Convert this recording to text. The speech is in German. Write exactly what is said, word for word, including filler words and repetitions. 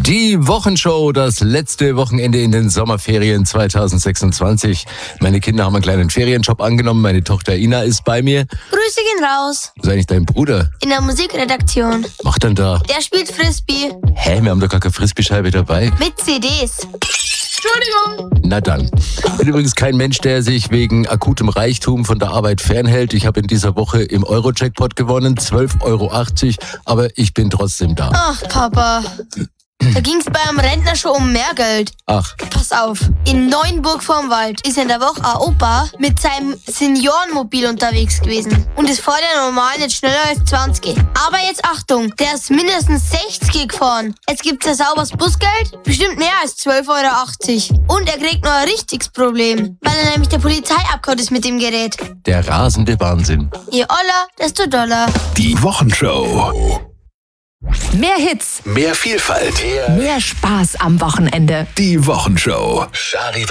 Die Wochenshow, das letzte Wochenende in den Sommerferien zwanzig sechsundzwanzig. Meine Kinder haben einen kleinen Ferienjob angenommen. Meine Tochter Ina ist bei mir. Grüße gehen raus. Wo ist eigentlich dein Bruder? In der Musikredaktion. Was macht denn da? Der spielt Frisbee. Hä, wir haben doch gar keine Frisbee-Scheibe dabei. Mit C Ds. Entschuldigung. Na dann. Ich bin übrigens kein Mensch, der sich wegen akutem Reichtum von der Arbeit fernhält. Ich habe in dieser Woche im Euro-Jackpot gewonnen, zwölf Euro achtzig, aber ich bin trotzdem da. Ach, Papa. Da ging's bei einem Rentner schon um mehr Geld. Ach. Pass auf, in Neuenburg vorm Wald ist in der Woche ein Opa mit seinem Seniorenmobil unterwegs gewesen und ist vor der normalen nicht schneller als zwanzig. Aber jetzt Achtung, der ist mindestens sechzig gefahren. Jetzt gibt's ein sauberes Busgeld, bestimmt mehr als zwölf Euro achtzig. Und er kriegt noch ein richtiges Problem, weil er nämlich der Polizei abgehauen ist mit dem Gerät. Der rasende Wahnsinn. Je oller, desto doller. Die Wochenshow. Mehr Hits, Mehr Vielfalt. mehr Spaß am Wochenende. Die Wochenshow. Charivari.